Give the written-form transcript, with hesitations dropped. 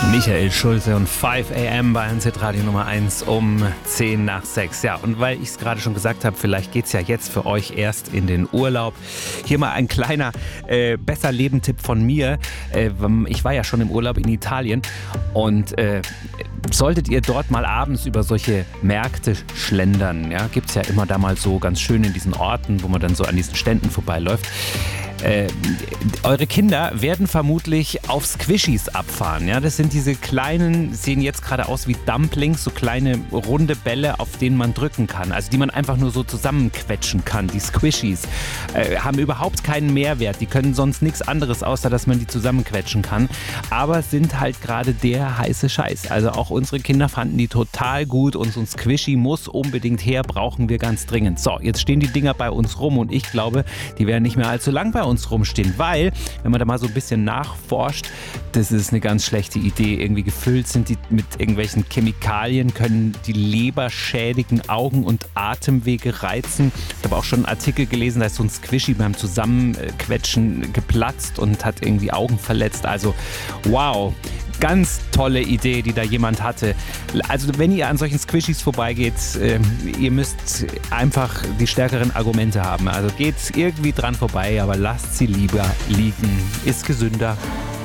Michael Schulze und 5 AM bei NZ Radio Nummer 1 um 10 nach 6. Ja, und weil ich es gerade schon gesagt habe, vielleicht geht es ja jetzt für euch erst in den Urlaub. Hier mal ein kleiner Besser-Leben-Tipp von mir. Ich war ja schon im Urlaub in Italien und solltet ihr dort mal abends über solche Märkte schlendern, ja, gibt es ja immer da mal so ganz schön in diesen Orten, wo man dann so an diesen Ständen vorbeiläuft. Eure Kinder werden vermutlich auf Squishies abfahren. Ja? Das sind diese kleinen, sehen jetzt gerade aus wie Dumplings, so kleine runde Bälle, auf denen man drücken kann. Also die man einfach nur so zusammenquetschen kann. Die Squishies haben überhaupt keinen Mehrwert. Die können sonst nichts anderes, außer dass man die zusammenquetschen kann. Aber sind halt gerade der heiße Scheiß. Also auch unsere Kinder fanden die total gut und so ein Squishy muss unbedingt her, brauchen wir ganz dringend. So, jetzt stehen die Dinger bei uns rum und ich glaube, die werden nicht mehr allzu lang bei uns rumstehen, weil, wenn man da mal so ein bisschen nachforscht, das ist eine ganz schlechte Idee. Irgendwie gefüllt sind die mit irgendwelchen Chemikalien, können die Leber schädigen, Augen- und Atemwege reizen. Ich habe auch schon einen Artikel gelesen, da ist so ein Squishy beim Zusammenquetschen geplatzt und hat irgendwie Augen verletzt. Also, wow. Ganz tolle Idee, die da jemand hatte. Also wenn ihr an solchen Squishies vorbeigeht, ihr müsst einfach die stärkeren Argumente haben. Also geht irgendwie dran vorbei, aber lasst sie lieber liegen. Ist gesünder.